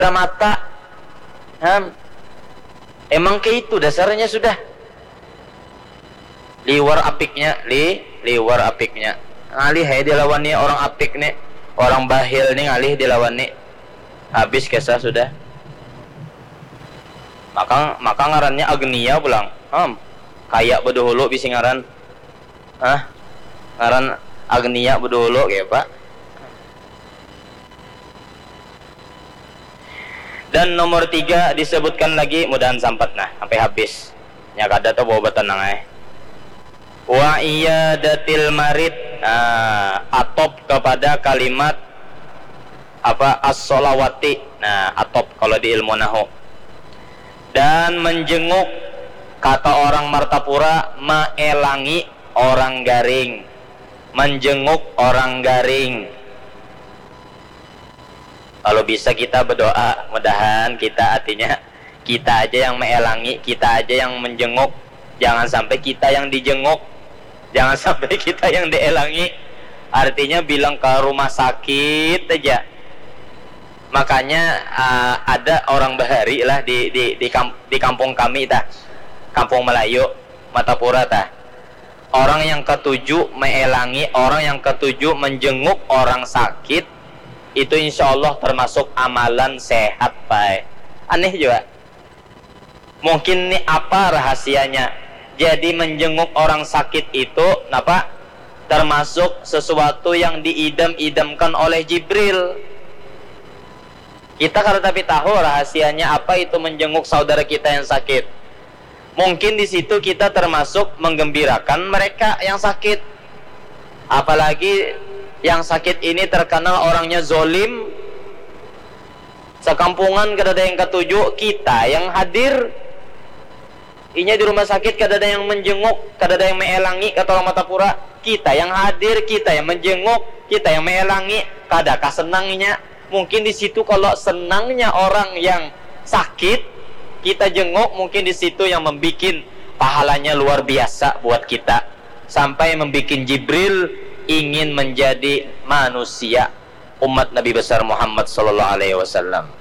mata. Emang kayak itu dasarnya sudah. Liwar apiknya, liwar apiknya. Ngalih ya dilawan nih orang apik nih, orang bahil nih ngalih dilawan nih. Habis kisah sudah. Maka ngarannya agnia pulang. Kayak bedahulu bisa ngaran. Ngaran agnia bedahulu kayak Pak. Dan nomor 3 disebutkan lagi, mudahan sampat nah sampai habis. Nya kada tuh bawa tenang wa iyadatil marid, atop kepada kalimat apa as-sholawati. Nah, atop kalau di ilmu nahwu. Dan menjenguk, kata orang Martapura, maelangi orang garing, menjenguk orang garing. Kalau bisa kita berdoa, mudahan kita artinya kita aja yang maelangi, kita aja yang menjenguk, jangan sampai kita yang dijenguk, jangan sampai kita yang dielangi. Artinya bilang ke rumah sakit aja. Makanya ada orang bahari lah di kampung kami tah, kampung Melayu Martapura tah. Orang yang ketujuh maelangi, orang yang ketujuh menjenguk orang sakit, itu insya Allah termasuk amalan sehat Pak. Aneh juga. Mungkin nih apa rahasianya? Jadi menjenguk orang sakit itu kenapa? Termasuk sesuatu yang diidam-idamkan oleh Jibril. Kita kalau tapi tahu rahasianya apa itu menjenguk saudara kita yang sakit. Mungkin di situ kita termasuk menggembirakan mereka yang sakit. Apalagi yang sakit ini terkenal orangnya zolim. Sekampungan kada ada yang ketujuh, kita yang hadir. Inya di rumah sakit kada ada yang menjenguk, kada ada yang meelangi, kata orang Martapura. Kita yang hadir, kita yang menjenguk, kita yang meelangi, kadakah senangnya? Mungkin di situ kalau senangnya orang yang sakit kita jenguk, mungkin di situ yang membikin pahalanya luar biasa buat kita, sampai membikin Jibril ingin menjadi manusia umat Nabi besar Muhammad sallallahu alaihi wasallam.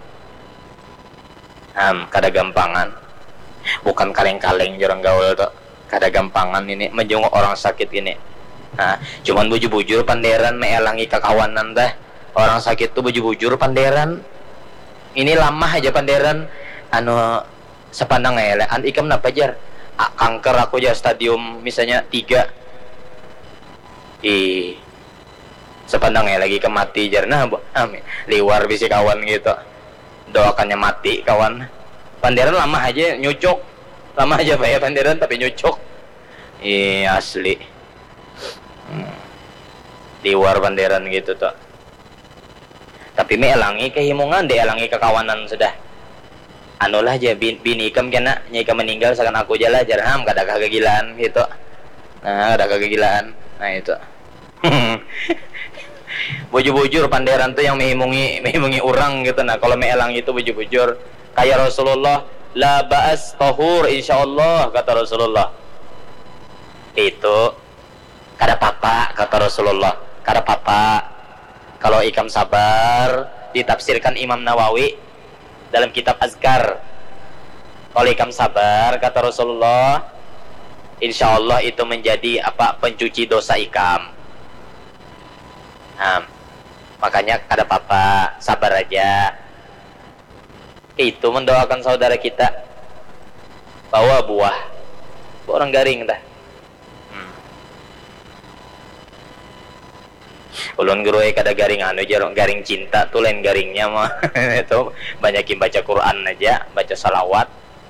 Kada gampangan, bukan kaleng-kaleng jorang gaul tuh, kada gampangan ini menjenguk orang sakit ini. Cuman bujur-bujur panderan meelangi kekawanan dah. Orang sakit tuh bujur-bujur panderan. Ini lama aja panderan. Sepandang ya, ikam napa jar? Kanker aku aja stadium misalnya 3. Sepandang ya lagi kemati jar. Nah, liwar bisi kawan gitu. Doakannya mati kawan. Panderan lama aja nyucuk. Lama aja Pak ya panderan tapi nyucuk. Asli. Liwar panderan gitu tuh. Tapi meelangi kehimungan, deelangi kekawanan sudah. Anulah aja bini ikam kena nyai ikam meninggal seakan aku jala jarham kada kegilaan gitu. Nah, kada kegilaan. Nah itu. Bujur-bujur panderan tuh yang mehimungi orang gitu. Nah, kalau meelang itu bujur-bujur kayak Rasulullah, la ba'as tahur insyaallah kata Rasulullah. Itu kada apa-apa kata Rasulullah. Kada apa-apa. Kalau ikam sabar, ditafsirkan Imam Nawawi dalam kitab Azkar. Kalau ikam sabar, kata Rasulullah, insya Allah itu menjadi pencuci dosa ikam. Makanya kada apa-apa, sabar aja. Itu mendoakan saudara kita, bawa buah, orang garing dah. Ulun geroe kada garing garing cinta tuh lain garingnya mah. Itu banyakin baca Quran aja, baca salawat.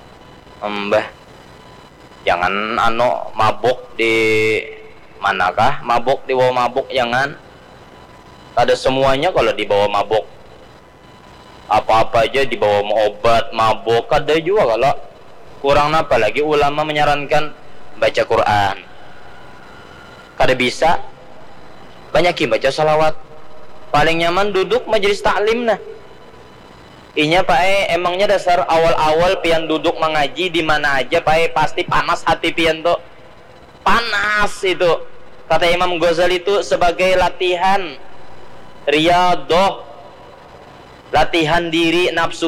Jangan mabuk di manakah? Mabuk di bawah mabuk jangan. Kada semuanya kalau dibawa mabuk. Apa-apa aja dibawa obat mabuk kada juga kalau. Kurang apa lagi ulama menyarankan baca Quran. Kada bisa banyakin baca salawat. Paling nyaman duduk majelis taklim nah. Inya Pak emangnya dasar awal-awal pian duduk mengaji di mana aja Pak pasti panas hati pian tuh. Panas itu. Kata Imam Ghazali itu sebagai latihan riyadhah. latihan diri nafsu